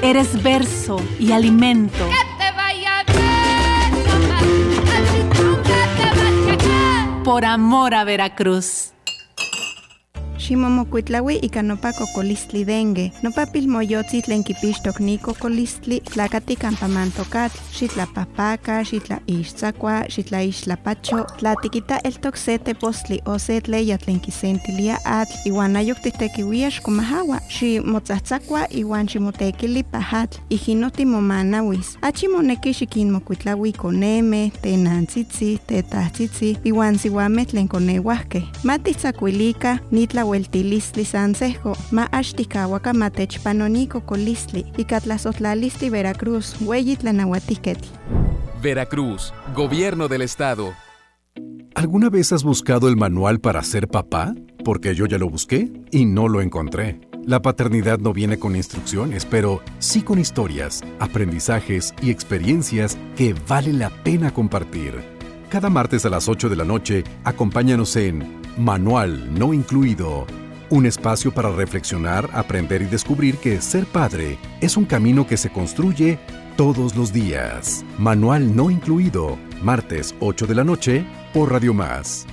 Eres verso y alimento. Que te vaya bien, mamá. Así nunca te vas a caer. Por amor a Veracruz. Ximomocuitlaui ika nopa cocolistli dengue. Nopa pilmoyotzi tlen kipixtok ni cocolistli tlakati campamantokatl. Xitlapahpaka, xitlaixtzakua, xitlaixtlapacho. Tlatikita eltok se tepostli o se tleya tlen kisentilia atl. Iwan ayok titekiuia xkomahawa. Ximotzatzakua iwan ximotekili pahatl. Ijinoti momanawis. Achimoneki xikinmocuitlaui koneme, tenantzitzi, tetahtzitzi, iwan siwameh tlen koneuahkeh. Matitzakuilika nitla Weltilistli sansejo, ma axtikawaka matechpanoni cocolistli, ikatlazotlalistli Veracruz, weyi tlanahuatiketl. Veracruz, Gobierno del Estado. ¿Alguna vez has buscado el manual para ser papá? Porque yo ya lo busqué y no lo encontré. La paternidad no viene con instrucciones, pero sí con historias, aprendizajes y experiencias que vale la pena compartir. Cada martes a las 8 de la noche, acompáñanos en Manual No Incluido, un espacio para reflexionar, aprender y descubrir que ser padre es un camino que se construye todos los días. Manual No Incluido, martes 8 de la noche por Radio Más.